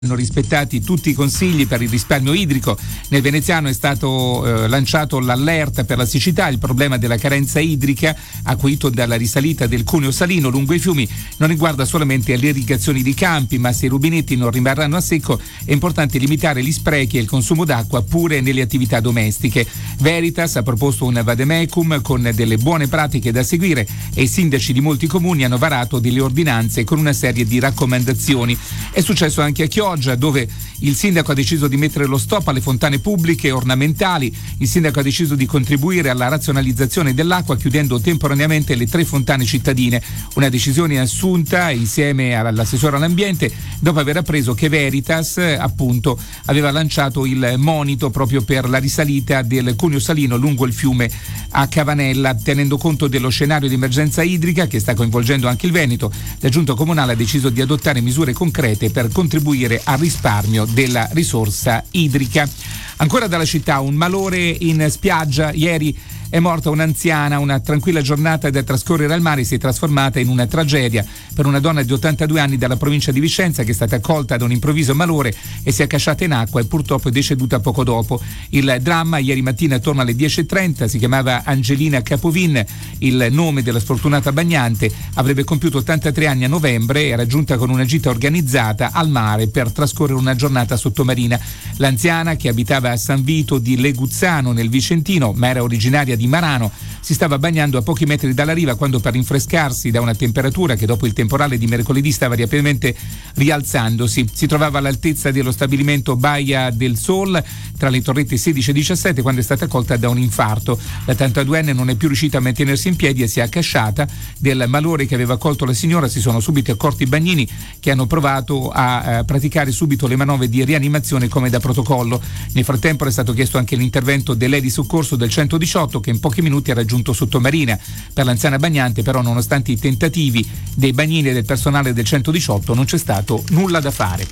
Hanno rispettati tutti i consigli per il risparmio idrico. Nel veneziano è stato lanciato l'allerta per la siccità. Il problema della carenza idrica acuito dalla risalita del cuneo salino lungo i fiumi non riguarda solamente le irrigazioni di campi, ma se i rubinetti non rimarranno a secco è importante limitare gli sprechi e il consumo d'acqua pure nelle attività domestiche. Veritas ha proposto un vademecum con delle buone pratiche da seguire e i sindaci di molti comuni hanno varato delle ordinanze con una serie di raccomandazioni. È successo anche a Chioggia, dove il sindaco ha deciso di mettere lo stop alle fontane pubbliche e ornamentali. Il sindaco ha deciso di contribuire alla razionalizzazione dell'acqua chiudendo temporaneamente le 3 fontane cittadine, una decisione assunta insieme all'assessore all'ambiente dopo aver appreso che Veritas appunto aveva lanciato il monito proprio per la risalita del cuneo salino lungo il fiume a Cavanella. Tenendo conto dello scenario di emergenza idrica che sta coinvolgendo anche il Veneto, la giunta comunale ha deciso di adottare misure concrete per contribuire al risparmio della risorsa idrica. Ancora dalla città, un malore in spiaggia. Ieri è morta un'anziana, una tranquilla giornata da trascorrere al mare si è trasformata in una tragedia per una donna di 82 anni dalla provincia di Vicenza che è stata colta da un improvviso malore e si è accasciata in acqua e purtroppo è deceduta poco dopo. Il dramma ieri mattina attorno alle 10:30, si chiamava Angelina Capovin, il nome della sfortunata bagnante, avrebbe compiuto 83 anni a novembre, era giunta con una gita organizzata al mare per trascorrere una giornata sottomarina. L'anziana, che abitava a San Vito di Leguzzano nel Vicentino ma era originaria di Marano, si stava bagnando a pochi metri dalla riva quando, per rinfrescarsi da una temperatura che dopo il temporale di mercoledì stava rapidamente rialzandosi, si trovava all'altezza dello stabilimento Baia del Sol tra le torrette 16 e 17 quando è stata colta da un infarto. La 32enne non è più riuscita a mantenersi in piedi e si è accasciata. Del malore che aveva colto la signora si sono subito accorti i bagnini, che hanno provato a praticare subito le manovre di rianimazione come da protocollo. Nel frattempo è stato chiesto anche l'intervento dell'Edi Soccorso del 118 che in pochi minuti ha raggiunto sottomarina. Per l'anziana bagnante però, nonostante i tentativi dei bagnini e del personale del 118, non c'è stato nulla da fare.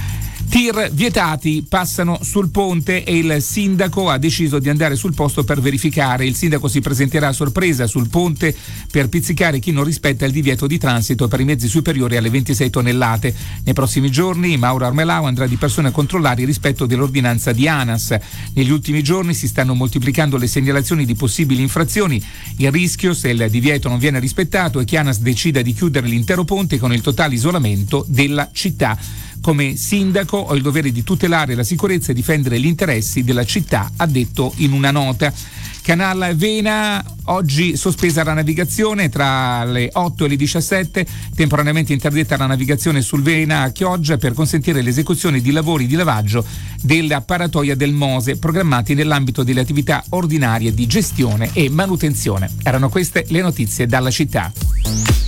Tir vietati passano sul ponte e il sindaco ha deciso di andare sul posto per verificare. Il sindaco si presenterà a sorpresa sul ponte per pizzicare chi non rispetta il divieto di transito per i mezzi superiori alle 26 tonnellate. Nei prossimi giorni Mauro Armelau andrà di persona a controllare il rispetto dell'ordinanza di ANAS. Negli ultimi giorni si stanno moltiplicando le segnalazioni di possibili infrazioni. Il rischio, se il divieto non viene rispettato, è che ANAS decida di chiudere l'intero ponte con il totale isolamento della città. Come sindaco ho il dovere di tutelare la sicurezza e difendere gli interessi della città, ha detto in una nota. Canal Vena, oggi sospesa la navigazione tra le 8 e le 17, temporaneamente interdetta la navigazione sul Vena a Chioggia per consentire l'esecuzione di lavori di lavaggio della paratoia del Mose programmati nell'ambito delle attività ordinarie di gestione e manutenzione. Erano queste le notizie dalla città.